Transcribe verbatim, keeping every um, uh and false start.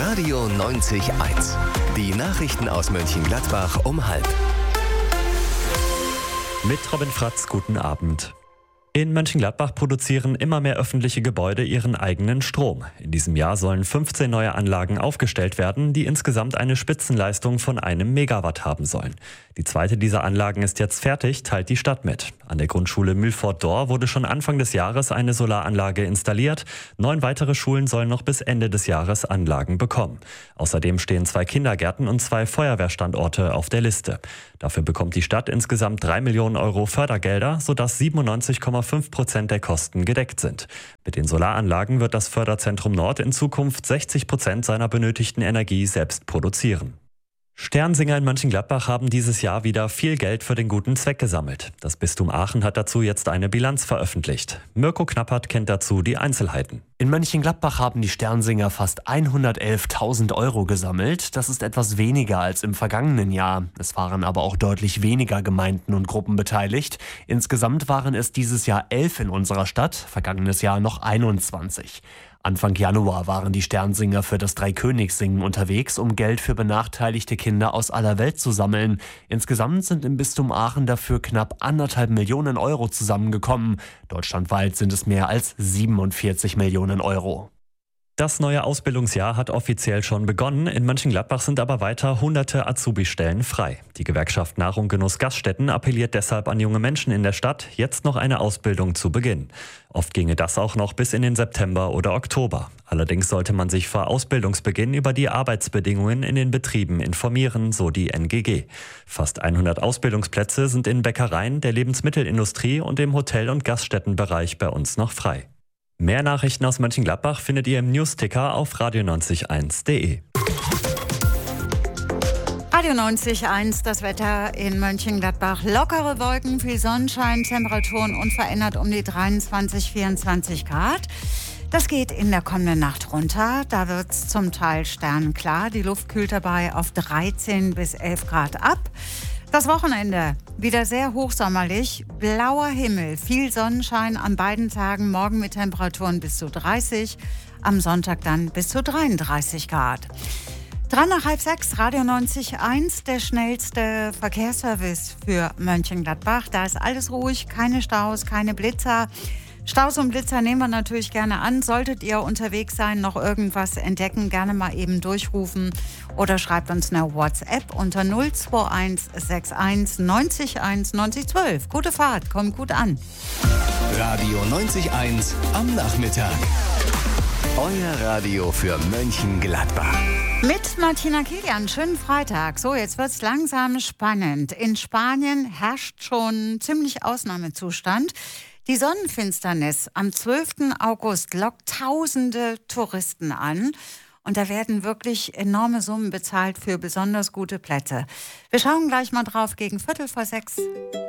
Radio neunzig eins. Die Nachrichten aus Mönchengladbach um halb. Mit Robin Fratz, guten Abend. In Mönchengladbach produzieren immer mehr öffentliche Gebäude ihren eigenen Strom. In diesem Jahr sollen fünfzehn neue Anlagen aufgestellt werden, die insgesamt eine Spitzenleistung von einem Megawatt haben sollen. Die zweite dieser Anlagen ist jetzt fertig, teilt die Stadt mit. An der Grundschule Mühlfort-Dor wurde schon Anfang des Jahres eine Solaranlage installiert. Neun weitere Schulen sollen noch bis Ende des Jahres Anlagen bekommen. Außerdem stehen zwei Kindergärten und zwei Feuerwehrstandorte auf der Liste. Dafür bekommt die Stadt insgesamt drei Millionen Euro Fördergelder, sodass siebenundneunzig Komma fünf Prozent der Kosten gedeckt sind. Mit den Solaranlagen wird das Förderzentrum Nord in Zukunft sechzig Prozent seiner benötigten Energie selbst produzieren. Sternsinger in Mönchengladbach haben dieses Jahr wieder viel Geld für den guten Zweck gesammelt. Das Bistum Aachen hat dazu jetzt eine Bilanz veröffentlicht. Mirko Knappert kennt dazu die Einzelheiten. In Mönchengladbach haben die Sternsinger fast hundertelftausend Euro gesammelt. Das ist etwas weniger als im vergangenen Jahr. Es waren aber auch deutlich weniger Gemeinden und Gruppen beteiligt. Insgesamt waren es dieses Jahr elf in unserer Stadt, vergangenes Jahr noch einundzwanzig. Anfang Januar waren die Sternsinger für das Dreikönigssingen unterwegs, um Geld für benachteiligte Kinder aus aller Welt zu sammeln. Insgesamt sind im Bistum Aachen dafür knapp anderthalb Millionen Euro zusammengekommen. Deutschlandweit sind es mehr als siebenundvierzig Millionen Euro. Das neue Ausbildungsjahr hat offiziell schon begonnen. In Mönchengladbach sind aber weiter hunderte Azubi-Stellen frei. Die Gewerkschaft Nahrung Genuss Gaststätten appelliert deshalb an junge Menschen in der Stadt, jetzt noch eine Ausbildung zu beginnen. Oft ginge das auch noch bis in den September oder Oktober. Allerdings sollte man sich vor Ausbildungsbeginn über die Arbeitsbedingungen in den Betrieben informieren, so die N G G. Fast hundert Ausbildungsplätze sind in Bäckereien, der Lebensmittelindustrie und im Hotel- und Gaststättenbereich bei uns noch frei. Mehr Nachrichten aus Mönchengladbach findet ihr im Newsticker auf radio neunzig eins punkt de. Radio neunzig Komma eins, das Wetter in Mönchengladbach. Lockere Wolken, viel Sonnenschein, Temperaturen unverändert um die dreiundzwanzig, vierundzwanzig Grad. Das geht in der kommenden Nacht runter. Da wird es zum Teil sternenklar. Die Luft kühlt dabei auf dreizehn bis elf Grad ab. Das Wochenende wieder sehr hochsommerlich, blauer Himmel, viel Sonnenschein an beiden Tagen, morgen mit Temperaturen bis zu dreißig, am Sonntag dann bis zu dreiunddreißig Grad. Dran nach halb sechs, Radio neunzig Komma eins, der schnellste Verkehrsservice für Mönchengladbach. Da ist alles ruhig, keine Staus, keine Blitzer. Staus und Blitzer nehmen wir natürlich gerne an. Solltet ihr unterwegs sein, noch irgendwas entdecken, gerne mal eben durchrufen oder schreibt uns eine WhatsApp unter null zwei eins sechs eins neunzig eins neunzig zwölf. Gute Fahrt, kommt gut an. Radio neunzig Komma eins am Nachmittag. Euer Radio für Mönchengladbach. Mit Martina Kilian, schönen Freitag. So, jetzt wird's langsam spannend. In Spanien herrscht schon ziemlich Ausnahmezustand. Die Sonnenfinsternis am zwölften August lockt tausende Touristen an. Und da werden wirklich enorme Summen bezahlt für besonders gute Plätze. Wir schauen gleich mal drauf gegen Viertel vor sechs.